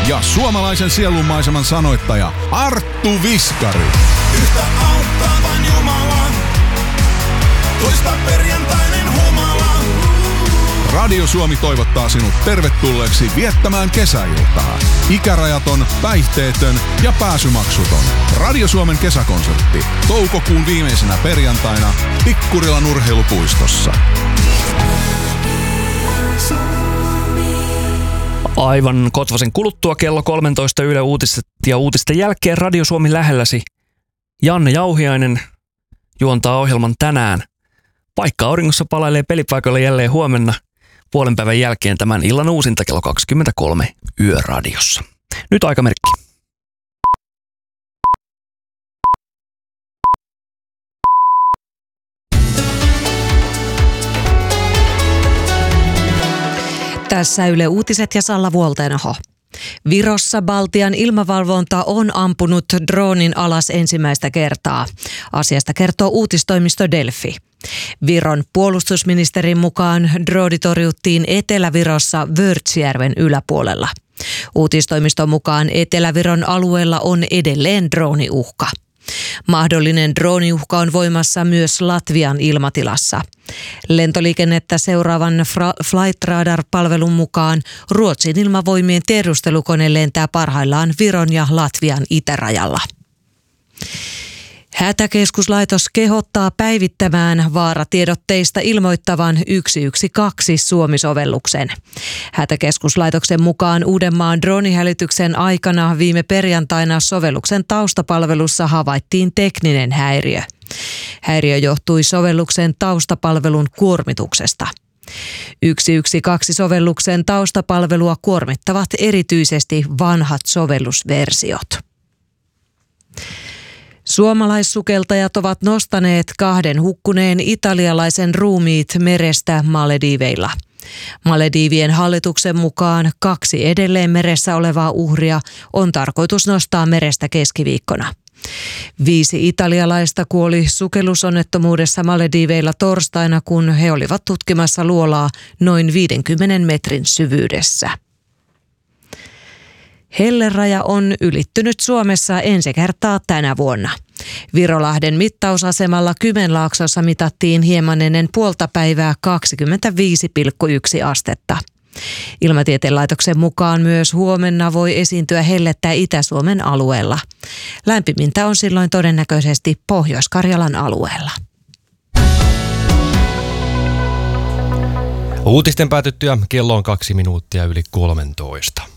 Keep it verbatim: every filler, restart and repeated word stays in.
ja suomalaisen sielunmaiseman sanoittaja Arttu Viskari. Yhtä auttaa vain Jumala, toista perjantainen humala. Radio Suomi toivottaa sinut tervetulleeksi viettämään kesäiltaa. Ikärajaton, päihteetön ja pääsymaksuton. Radio Suomen kesäkonsertti. Toukokuun viimeisenä perjantaina Tikkurilan urheilupuistossa. Aivan kotvasen kuluttua kello kolmetoista Yle Uutiset ja uutisten jälkeen Radio Suomi lähelläsi. Janne Jauhiainen juontaa ohjelman tänään. Vaikka auringossa palailee pelipaikoilla jälleen huomenna puolen päivän jälkeen tämän illan uusinta kello kaksikymmentäkolme Yöradiossa. Nyt aikamerkki. Tässä Yle Uutiset ja Salla Vuolteenoho. Virossa Baltian ilmavalvonta on ampunut droonin alas ensimmäistä kertaa. Asiasta kertoo uutistoimisto Delfi. Viron puolustusministerin mukaan drooni torjuttiin Etelä-Virossa Vörtsjärven yläpuolella. Uutistoimiston mukaan Etelä-Viron alueella on edelleen drooniuhka. Mahdollinen drooniuhka on voimassa myös Latvian ilmatilassa. Lentoliikennettä seuraavan Fra- Flight Radar-palvelun mukaan Ruotsin ilmavoimien tiedustelukone lentää parhaillaan Viron ja Latvian itärajalla. Hätäkeskuslaitos kehottaa päivittämään vaaratiedotteista ilmoittavan yksi yksi kaksi Suomi-sovelluksen. Hätäkeskuslaitoksen mukaan Uudenmaan droonihälytyksen aikana viime perjantaina sovelluksen taustapalvelussa havaittiin tekninen häiriö. Häiriö johtui sovelluksen taustapalvelun kuormituksesta. yksi yksi kaksi sovelluksen taustapalvelua kuormittavat erityisesti vanhat sovellusversiot. Suomalaissukeltajat ovat nostaneet kahden hukkuneen italialaisen ruumiit merestä Malediiveilla. Malediivien hallituksen mukaan kaksi edelleen meressä olevaa uhria on tarkoitus nostaa merestä keskiviikkona. Viisi italialaista kuoli sukellusonnettomuudessa Malediiveilla torstaina, kun he olivat tutkimassa luolaa noin viidenkymmenen metrin syvyydessä. Helleraja on ylittynyt Suomessa ensi kertaa tänä vuonna. Virolahden mittausasemalla Kymenlaaksossa mitattiin hieman ennen puolta päivää kaksikymmentäviisi pilkku yksi astetta. Ilmatieteen laitoksen mukaan myös huomenna voi esiintyä hellettä Itä-Suomen alueella. Lämpimintä on silloin todennäköisesti Pohjois-Karjalan alueella. Uutisten päätyttyä kello on kaksi minuuttia yli kolmentoista.